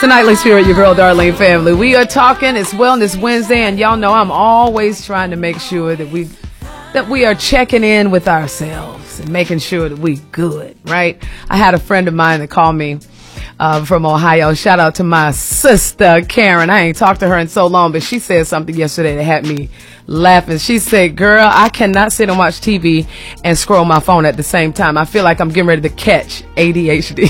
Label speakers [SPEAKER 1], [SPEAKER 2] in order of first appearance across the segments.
[SPEAKER 1] the Nightly Spirit, your girl Darlene family. We are talking. It's Wellness Wednesday, and y'all know I'm always trying to make sure that we are checking in with ourselves and making sure that we good, right? I had a friend of mine that called me from Ohio. Shout out to my sister Karen. I ain't talked to her in so long, but she said something yesterday that had me laughing. She said, "Girl, I cannot sit and watch TV and scroll my phone at the same time. I feel like I'm getting ready to catch ADHD."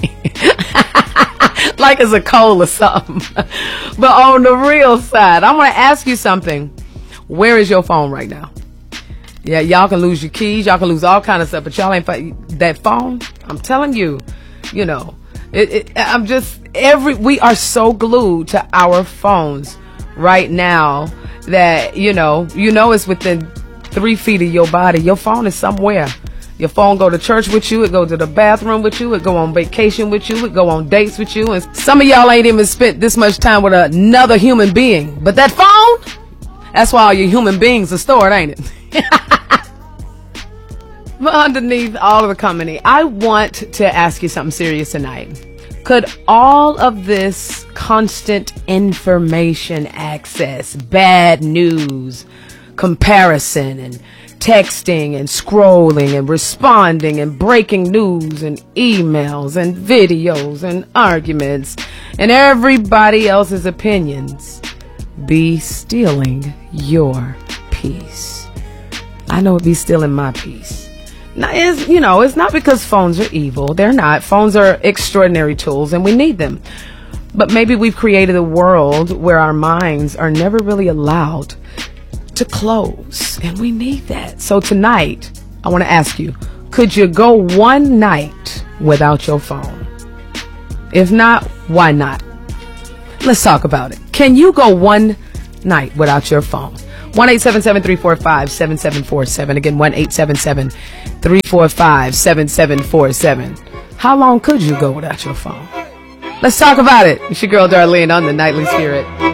[SPEAKER 1] Like it's a cold or something. But on the real side, I want to ask you something. Where is your phone right now? Yeah, y'all can lose your keys, y'all can lose all kind of stuff, but y'all ain't that phone. I'm telling you, we are so glued to our phones right now that it's within 3 feet of your body. Your phone is somewhere. Your phone go to church with you, it go to the bathroom with you, it go on vacation with you, it go on dates with you, and some of y'all ain't even spent this much time with another human being. But that phone, that's why all your human beings are stored, ain't it? But underneath all of the company, I want to ask you something serious tonight. Could all of this constant information access, bad news, comparison, and texting and scrolling and responding and breaking news and emails and videos and arguments and everybody else's opinions be stealing your peace? I know it be stealing my peace. Now, it's not because phones are evil. They're not. Phones are extraordinary tools and we need them. But maybe we've created a world where our minds are never really allowed to close, and we need that. So tonight, I want to ask you, could you go one night without your phone? If not, why not? Let's talk about it. Can you go one night without your phone? 1-877-345-7747. Again, 1-877-345-7747. How long could you go without your phone? Let's talk about it. It's your girl Darlene on the Nightly Spirit.